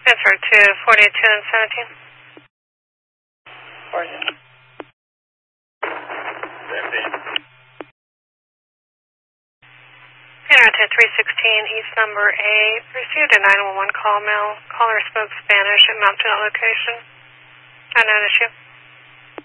Transfer to 42 and 17. Internet 316, East number 8. Received a 911 call mail. Caller spoke Spanish and mapped to that location. Unknown issue.